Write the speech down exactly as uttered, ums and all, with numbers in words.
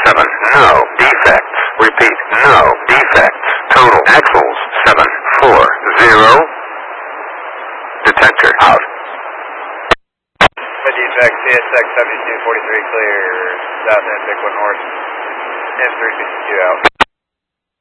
seven, no defects. Repeat, no defects. Total axles, seven, four, zero. Detector out. The defect, C S X seventy-two forty-three, clear. South end, Big One North. M three sixty-two out.